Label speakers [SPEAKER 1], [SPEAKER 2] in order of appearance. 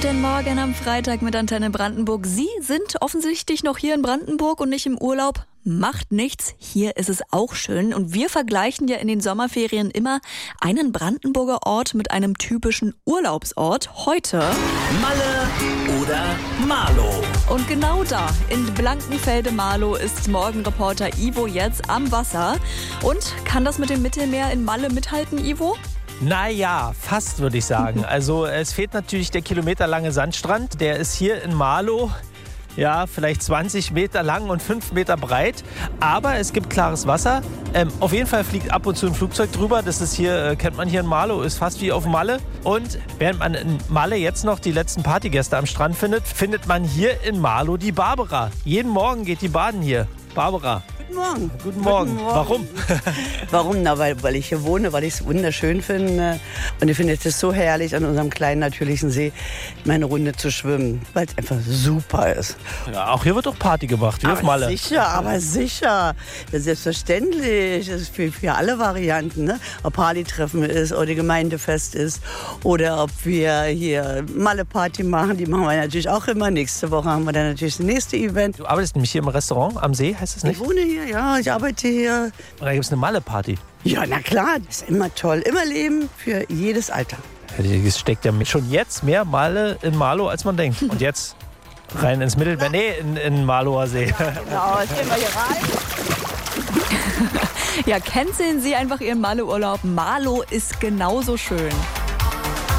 [SPEAKER 1] Guten Morgen am Freitag mit Antenne Brandenburg. Sie sind offensichtlich noch hier in Brandenburg und nicht im Urlaub. Macht nichts, hier ist es auch schön. Und wir vergleichen ja in den Sommerferien immer einen Brandenburger Ort mit einem typischen Urlaubsort. Heute
[SPEAKER 2] Malle oder Marlow.
[SPEAKER 1] Und genau da, in Blankenfelde-Marlow, ist Morgenreporter Ivo jetzt am Wasser. Und kann das mit dem Mittelmeer in Malle mithalten, Ivo?
[SPEAKER 3] Naja, fast würde ich sagen. Also es fehlt natürlich der kilometerlange Sandstrand. Der ist hier in Marlow, ja, vielleicht 20 Meter lang und 5 Meter breit. Aber es gibt klares Wasser. Auf jeden Fall fliegt ab und zu ein Flugzeug drüber. Das ist hier, kennt man hier in Marlow, ist fast wie auf Malle. Und während man in Malle jetzt noch die letzten Partygäste am Strand findet, findet man hier in Marlow die Barbara. Jeden Morgen geht die baden hier. Barbara.
[SPEAKER 4] Guten Morgen.
[SPEAKER 3] Guten Morgen. Warum?
[SPEAKER 4] Warum? Na, weil ich hier wohne, weil ich es wunderschön finde. Und ich finde es so herrlich, an unserem kleinen natürlichen See meine Runde zu schwimmen, weil es einfach super ist.
[SPEAKER 3] Ja, auch hier wird doch Party gemacht, wie auf Malle.
[SPEAKER 4] Aber sicher. Das ist selbstverständlich. Das ist für alle Varianten. Ne? Ob Partytreffen ist oder Gemeindefest ist oder ob wir hier Malle-Party machen. Die machen wir natürlich auch immer. Nächste Woche haben wir dann natürlich das nächste Event.
[SPEAKER 3] Du arbeitest nämlich hier im Restaurant am See, heißt es nicht?
[SPEAKER 4] Ich wohne hier, ja, ich arbeite hier.
[SPEAKER 3] Und da gibt es eine Malle-Party.
[SPEAKER 4] Ja, na klar, das ist immer toll. Immer Leben für jedes Alter.
[SPEAKER 3] Es steckt ja schon jetzt mehr Malle in Marlow, als man denkt. Und jetzt rein ins Mittelmeer, nee, in Marlower See.
[SPEAKER 4] Genau, jetzt gehen wir hier rein.
[SPEAKER 1] Ja, canceln Sie einfach Ihren Malle-Urlaub. Marlow ist genauso schön.